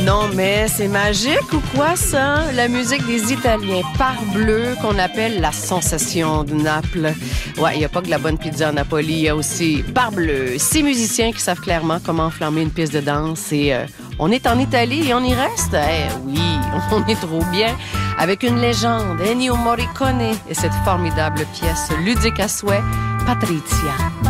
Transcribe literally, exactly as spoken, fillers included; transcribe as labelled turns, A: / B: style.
A: Non, mais c'est magique ou quoi, ça? La musique des Italiens, Parbleu, qu'on appelle la sensation de Naples. Ouais, il n'y a pas que la bonne pizza à Napoli, il y a aussi Parbleu. Six musiciens qui savent clairement comment enflammer une piste de danse. Et euh, on est en Italie et on y reste? Eh oui, on est trop bien. Avec une légende, Ennio Morricone, et cette formidable pièce ludique à souhait, Patrizia.